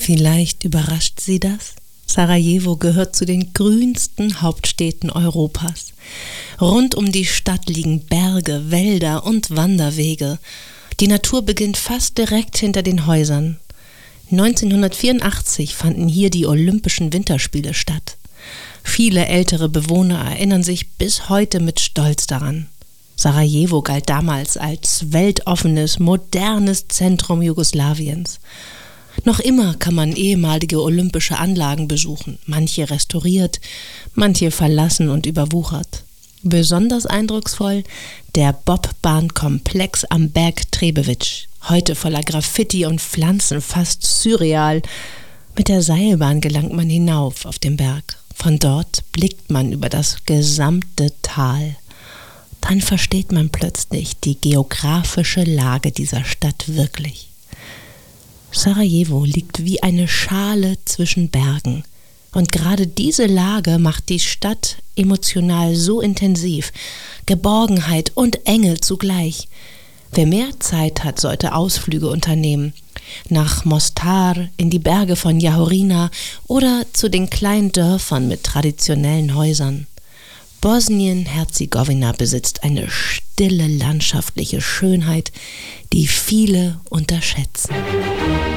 Vielleicht überrascht Sie das? Sarajevo gehört zu den grünsten Hauptstädten Europas. Rund um die Stadt liegen Berge, Wälder und Wanderwege. Die Natur beginnt fast direkt hinter den Häusern. 1984 fanden hier die Olympischen Winterspiele statt. Viele ältere Bewohner erinnern sich bis heute mit Stolz daran. Sarajevo galt damals als weltoffenes, modernes Zentrum Jugoslawiens. Noch immer kann man ehemalige olympische Anlagen besuchen, manche restauriert, manche verlassen und überwuchert. Besonders eindrucksvoll der Bobbbahnkomplex am Berg Trebević, heute voller Graffiti und Pflanzen, fast surreal. Mit der Seilbahn gelangt man hinauf auf den Berg. Von dort blickt man über das gesamte Tal. Dann versteht man plötzlich die geografische Lage dieser Stadt wirklich. Sarajevo liegt wie eine Schale zwischen Bergen. Und gerade diese Lage macht die Stadt emotional so intensiv. Geborgenheit und Enge zugleich. Wer mehr Zeit hat, sollte Ausflüge unternehmen. Nach Mostar, in die Berge von Jahorina oder zu den kleinen Dörfern mit traditionellen Häusern. Bosnien-Herzegowina besitzt eine stille landschaftliche Schönheit, die viele unterschätzen.